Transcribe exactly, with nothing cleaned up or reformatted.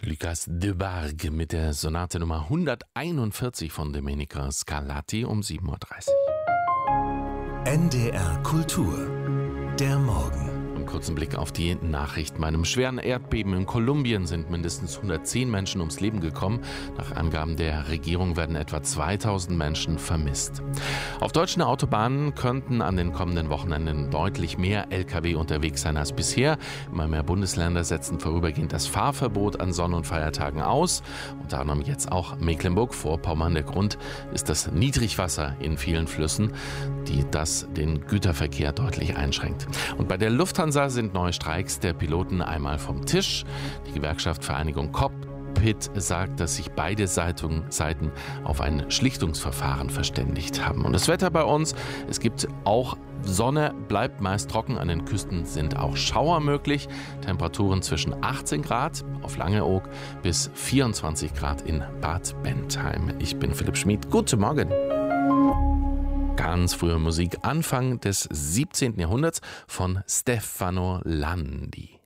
Lucas de Barg mit der Sonate Nummer hunderteinundvierzig von Domenico Scarlatti um sieben Uhr dreißig. N D R Kultur, der Morgen. Einen kurzen Blick auf die Nachrichten. Bei einem schweren Erdbeben in Kolumbien sind mindestens hundertzehn Menschen ums Leben gekommen. Nach Angaben der Regierung werden etwa zweitausend Menschen vermisst. Auf deutschen Autobahnen könnten an den kommenden Wochenenden deutlich mehr L K W unterwegs sein als bisher. Immer mehr Bundesländer setzen vorübergehend das Fahrverbot an Sonn- und Feiertagen aus. Unter anderem jetzt auch Mecklenburg-Vorpommern. Der Grund ist das Niedrigwasser in vielen Flüssen, die das den Güterverkehr deutlich einschränkt. Und bei der Lufthansa sind neue Streiks der Piloten einmal vom Tisch. Die Gewerkschaft Vereinigung Cockpit sagt, dass sich beide Seiten auf ein Schlichtungsverfahren verständigt haben. Und das Wetter bei uns, es gibt auch Sonne, bleibt meist trocken. An den Küsten sind auch Schauer möglich. Temperaturen zwischen achtzehn Grad auf Langeoog bis vierundzwanzig Grad in Bad Bentheim. Ich bin Philipp Schmid. Guten Morgen. Ganz frühe Musik, Anfang des siebzehnten Jahrhunderts von Stefano Landi.